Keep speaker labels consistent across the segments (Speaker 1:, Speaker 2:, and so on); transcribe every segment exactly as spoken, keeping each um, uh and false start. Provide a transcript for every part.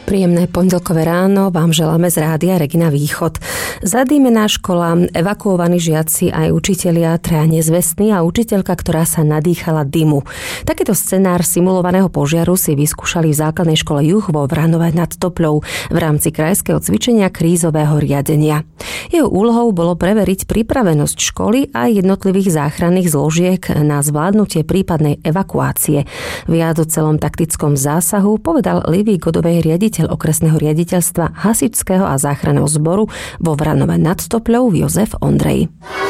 Speaker 1: Príjemné pondelkové ráno vám želáme z rádia Regina Východ. Zadýmená škola, evakuovaní žiaci aj učitelia, traja nezvestní a učiteľka, ktorá sa nadýchala dymu. Takýto scenár simulovaného požiaru si vyskúšali v základnej škole Juh vo Vranove nad Topľou v rámci krajského cvičenia krízového riadenia. Jeho úlohou bolo preveriť pripravenosť školy a jednotlivých záchranných zložiek na zvládnutie prípadnej evakuácie. Viac o celom taktickom zásahu povedal Livy Godovej, riaditeľ okresného riaditeľstva hasičského a záchranného zboru vo Vranove nad Topľou Jozef Ondrej.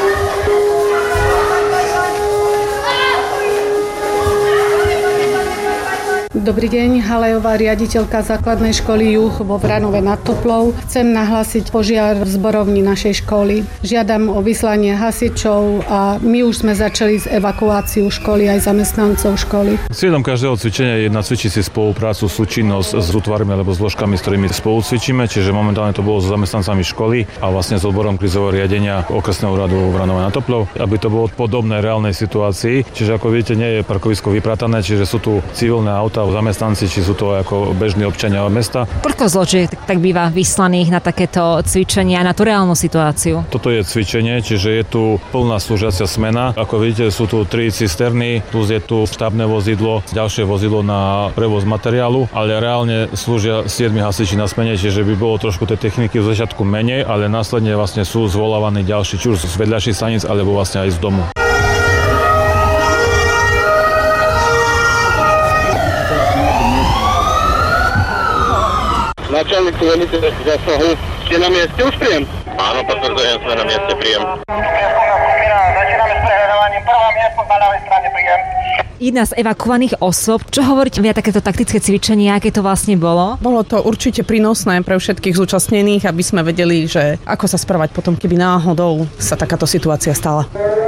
Speaker 2: Dobrý deň, Halajová, riaditeľka základnej školy Juh vo Vranove nad Toplou. Chcem nahlásiť požiar v zborovni našej školy. Žiadam o vyslanie hasičov a my už sme začali s evakuáciou školy aj zamestnancov školy.
Speaker 3: Cieľom každého cvičenia je nacvičiť si spoluprácu, súčinnosť s útvarmi alebo zložkami, s ktorými spolu cvičíme, čiže momentálne to bolo s zamestnancami školy a vlastne s odborom krízového riadenia okresného úradu Vranove nad Toplou, aby to bolo podobné reálnej situácii. Čiže ako vidíte, nie je parkovisko vypratané, čiže sú tu civilné autá, zamestnanci, či sú to ako bežní občania mesta.
Speaker 4: Koľko zložiek tak býva vyslaných na takéto cvičenia, na tú reálnu situáciu?
Speaker 3: Toto je cvičenie, čiže je tu plná slúžiacia smena. Ako vidíte, sú tu tri cisterny, plus je tu štábne vozidlo, ďalšie vozidlo na prevoz materiálu, ale reálne slúžia siedmi hasiči na smene, čiže by bolo trošku tej techniky v začiatku menej, ale následne vlastne sú zvolávaní ďalší, či už z vedľajších staníc, alebo vlastne aj z domu.
Speaker 5: Načelník veliteľ zásahu, ste na mieste už príjem? Áno, potvrdzujem, sme na mieste príjem. Začíname s prehľadovaním, prvá miesto na ľavej strane príjem.
Speaker 4: Jedna z evakuovaných osôb, čo hovoríte vy takéto taktické cvičenie, aké to vlastne bolo?
Speaker 6: Bolo to určite prínosné pre všetkých zúčastnených, aby sme vedeli, že ako sa správať potom, keby náhodou sa takáto situácia stala.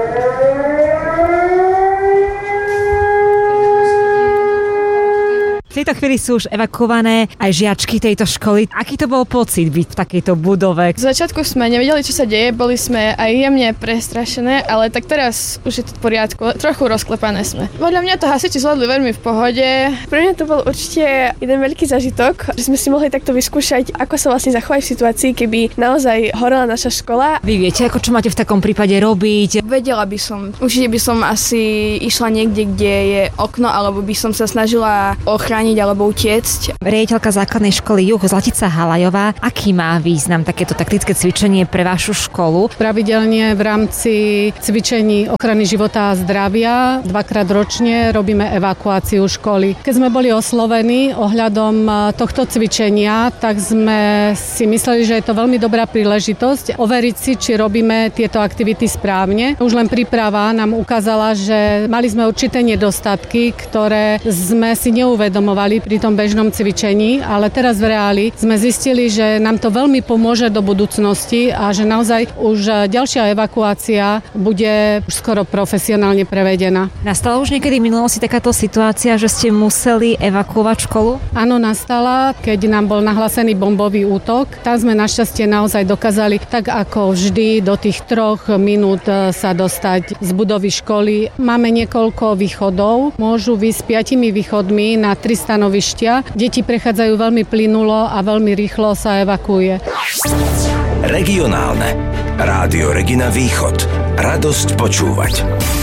Speaker 4: V tejto chvíli sú už evakuované aj žiačky tejto školy. Aký to bol pocit byť v takejto budove?
Speaker 7: V začiatku sme nevedeli, čo sa deje, boli sme aj jemne prestrašené, ale tak teraz už je to v poriadku, trochu rozklepané sme. Podľa mňa to hasiči zvládli veľmi v pohode. Pre mňa to bol určite jeden veľký zážitok, že sme si mohli takto vyskúšať, ako sa vlastne zachovať v situácii, keby naozaj horela naša škola.
Speaker 4: Vy viete, ako čo máte v takom prípade robiť?
Speaker 7: Vedela by som. Určite by som asi išla niekde, kde je okno, alebo by som sa snažila ochrániť alebo utiecť.
Speaker 4: Riaditeľka základnej školy Juh Zlatica Halajová, aký má význam takéto taktické cvičenie pre vašu školu?
Speaker 2: Pravidelne v rámci cvičení ochrany života a zdravia dvakrát ročne robíme evakuáciu školy. Keď sme boli oslovení ohľadom tohto cvičenia, tak sme si mysleli, že je to veľmi dobrá príležitosť overiť si, či robíme tieto aktivity správne. Už len príprava nám ukázala, že mali sme určité nedostatky, ktoré sme si neuvedomovali pri tom bežnom cvičení, ale teraz v reáli sme zistili, že nám to veľmi pomôže do budúcnosti a že naozaj už ďalšia evakuácia bude už skoro profesionálne prevedená.
Speaker 4: Nastala už niekedy v minulosti takáto situácia, že ste museli evakuovať školu?
Speaker 2: Áno, nastala, keď nám bol nahlásený bombový útok. Tam sme našťastie naozaj dokázali, tak ako vždy, do tých troch minút sa dostať z budovy školy. Máme niekoľko východov, môžu výjsť piatimi východmi na tri stanovištia. Deti prechádzajú veľmi plynulo a veľmi rýchlo sa evakuuje.
Speaker 8: Regionálne. Rádio Regina Východ. Radosť počúvať.